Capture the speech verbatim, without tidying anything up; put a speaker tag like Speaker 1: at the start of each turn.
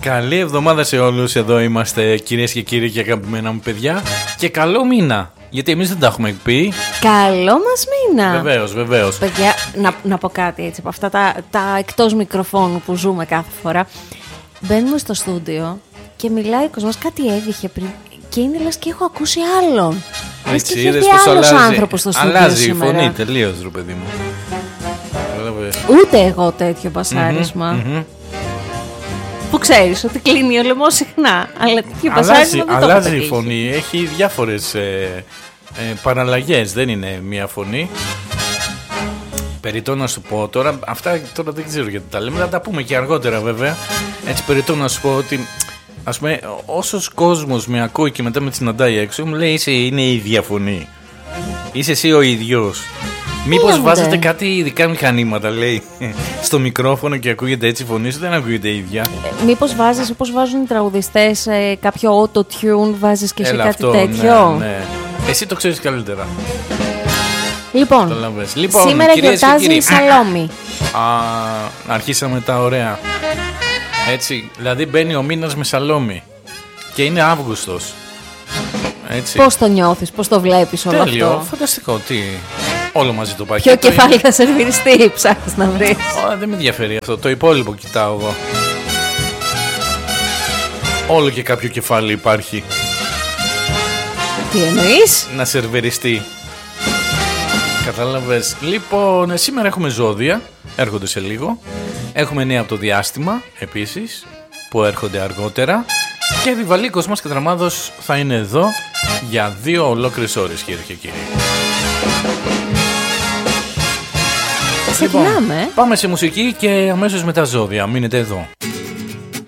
Speaker 1: Καλή εβδομάδα σε όλους. Εδώ είμαστε, κυρίες και κύριοι και αγαπημένα μου παιδιά. Και καλό μήνα. Γιατί εμείς δεν τα έχουμε πει.
Speaker 2: Καλό μας μήνα.
Speaker 1: Βεβαίως, βεβαίως.
Speaker 2: Παιδιά, να, να πω κάτι έτσι από αυτά τα, τα εκτός μικροφώνου που ζούμε κάθε φορά. Μπαίνουμε στο στούντιο και μιλάει ο κόσμος, κάτι έβηχε πριν. Και είναι λες και έχω ακούσει άλλον. Λες και έχει έρθει άλλος άνθρωπος στο στούντιο.
Speaker 1: Αλλάζει η
Speaker 2: σήμερα.
Speaker 1: φωνή τελείως, ρε παιδί μου.
Speaker 2: Ούτε εγώ τέτοιο μπασάρισμα.
Speaker 1: Mm-hmm, mm-hmm.
Speaker 2: Που ξέρεις ότι κλείνει ο λαιμός συχνά. Αλλά τέτοιο μπασάρισμα δεν το
Speaker 1: αλλάζει
Speaker 2: έχω
Speaker 1: η φωνή. Έχει διάφορες ε, ε, παραλλαγές. Δεν είναι μία φωνή. Περιττό να σου πω τώρα, αυτά τώρα δεν ξέρω γιατί τα λέμε, θα τα πούμε και αργότερα βέβαια. Έτσι περιττό να σου πω ότι, ας πούμε, όσος κόσμος με ακούει και μετά με συναντάει έξω, μου λέει είσαι, είναι η ίδια φωνή. Είσαι εσύ ο ίδιος. Μήπως βάζετε κάτι ειδικά μηχανήματα, λέει, στο μικρόφωνο και ακούγεται έτσι η φωνή σου, δεν ακούγεται η ίδια.
Speaker 2: Ε, μήπως βάζεις, όπως βάζουν οι τραγουδιστές, ε, κάποιο auto-tune, βάζεις και εσύ
Speaker 1: Έλα,
Speaker 2: κάτι
Speaker 1: αυτό,
Speaker 2: τέτοιο.
Speaker 1: Ναι, ναι. Εσύ το ξέρεις καλύτερα.
Speaker 2: Λοιπόν,
Speaker 1: λοιπόν,
Speaker 2: σήμερα γιορτάζει η Σαλόμη.
Speaker 1: Α, αρχίσαμε τα ωραία. Έτσι, δηλαδή μπαίνει ο μήνας με Σαλόμη και είναι Αύγουστος. Έτσι.
Speaker 2: Πώς το νιώθεις, πώς το βλέπεις όλο
Speaker 1: Τέλειο,
Speaker 2: αυτό?
Speaker 1: φανταστικό, τι... Όλο μαζί το πακέτο.
Speaker 2: Ποιο κεφάλι θα σερβιριστεί, ψάχνεις να βρεις?
Speaker 1: Ω, δεν με ενδιαφέρει αυτό, το υπόλοιπο κοιτάω εγώ. Όλο και κάποιο κεφάλι υπάρχει.
Speaker 2: Τι εννοείς?
Speaker 1: Να σερβιριστεί. Κατάλαβες. Λοιπόν, σήμερα έχουμε ζώδια, έρχονται σε λίγο. Έχουμε νέα από το διάστημα, επίσης, που έρχονται αργότερα. Και Βιβαλίκος μας Κατραμάδος θα είναι εδώ για δύο ολόκληρες ώρες, κύριε και κύριοι.
Speaker 2: Ξεκινάμε.
Speaker 1: Λοιπόν, πάμε σε μουσική και αμέσως μετά ζώδια. Μείνετε εδώ.